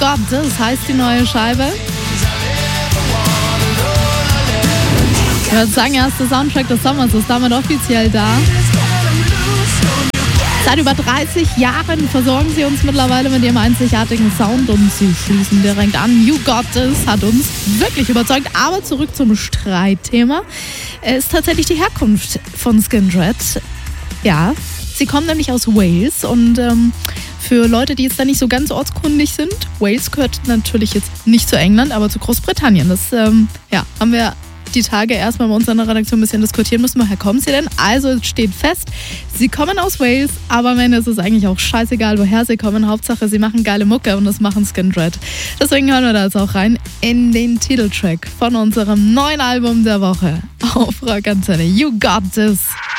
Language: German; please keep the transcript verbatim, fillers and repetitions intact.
Got This heißt die neue Scheibe. Ich würde sagen, ja, der Soundtrack des Sommers ist damit offiziell da. Seit über dreißig Jahren versorgen sie uns mittlerweile mit ihrem einzigartigen Sound und sie schließen direkt an. You Got This hat uns wirklich überzeugt. Aber zurück zum Streitthema. Es ist tatsächlich die Herkunft von Skindred. Ja, sie kommen nämlich aus Wales und ähm, für Leute, die jetzt da nicht so ganz ortskundig sind, Wales gehört natürlich jetzt nicht zu England, aber zu Großbritannien. Das ähm, ja, haben wir die Tage erstmal bei uns in der Redaktion ein bisschen diskutieren müssen. Woher kommen sie denn? Also es steht fest, sie kommen aus Wales, aber am Ende ist es eigentlich auch scheißegal, woher sie kommen. Hauptsache, sie machen geile Mucke und das machen Skindred. Deswegen hören wir da jetzt auch rein in den Titeltrack von unserem neuen Album der Woche auf Rock Antenne. You Got This.